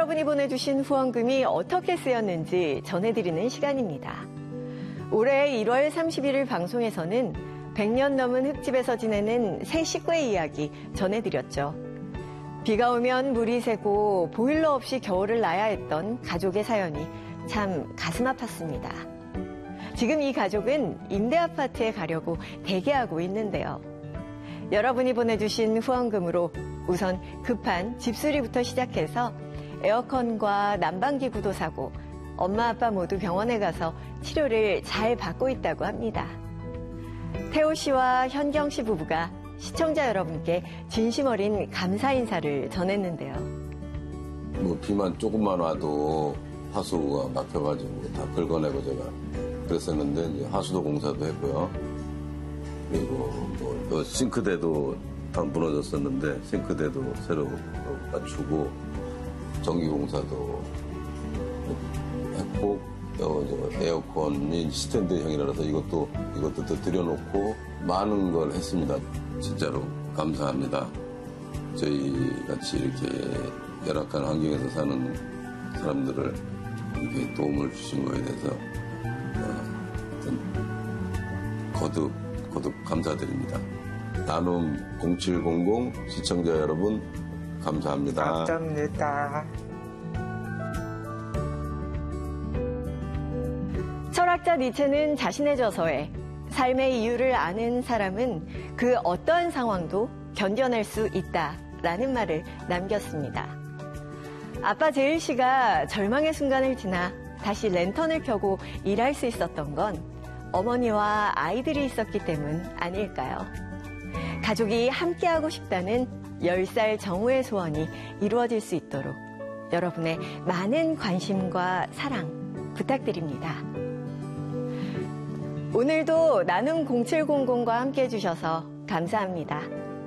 여러분이 보내주신 후원금이 어떻게 쓰였는지 전해드리는 시간입니다. 올해 1월 31일 방송에서는 100년 넘은 흙집에서 지내는 새 식구의 이야기 전해드렸죠. 비가 오면 물이 새고 보일러 없이 겨울을 나야 했던 가족의 사연이 참 가슴 아팠습니다. 지금 이 가족은 임대아파트에 가려고 대기하고 있는데요. 여러분이 보내주신 후원금으로 우선 급한 집수리부터 시작해서 에어컨과 난방기구도 사고 엄마 아빠 모두 병원에 가서 치료를 잘 받고 있다고 합니다. 태호 씨와 현경 씨 부부가 시청자 여러분께 진심 어린 감사 인사를 전했는데요. 비만 조금만 와도 하수구가 막혀가지고 다 긁어내고 제가 그랬었는데 이제 하수도 공사도 했고요. 그리고 또 싱크대도 다 무너졌었는데 싱크대도 새로 맞추고 전기공사도 했고 에어컨이 스탠드형이라서 이것도 더 들여놓고 많은 걸 했습니다. 진짜로 감사합니다. 저희 같이 이렇게 열악한 환경에서 사는 사람들을 이렇게 도움을 주신 거에 대해서 거듭 감사드립니다. 나눔 0700 시청자 여러분 감사합니다. 감사합니다. 철학자 니체는 자신의 저서에 삶의 이유를 아는 사람은 그 어떠한 상황도 견뎌낼 수 있다라는 말을 남겼습니다. 아빠 제일 씨가 절망의 순간을 지나 다시 랜턴을 켜고 일할 수 있었던 건 어머니와 아이들이 있었기 때문 아닐까요? 가족이 함께하고 싶다는 10살 정우의 소원이 이루어질 수 있도록 여러분의 많은 관심과 사랑 부탁드립니다. 오늘도 나눔 0700과 함께 해주셔서 감사합니다.